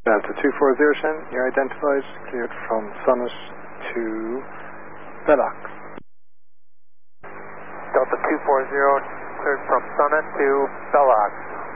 Delta 240, Shen, you're identified, cleared from Summit to Belloc. Delta 240, cleared from Summit to Belloc.